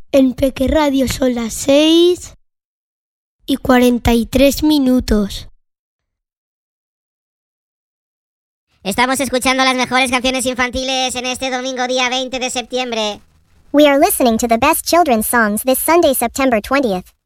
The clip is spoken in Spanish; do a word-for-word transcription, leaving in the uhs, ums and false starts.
En Peque Radio son las seis y cuarenta y tres minutos. Estamos escuchando las mejores canciones infantiles en este domingo día veinte de septiembre. We are listening to the best children's songs this Sunday, September twentieth.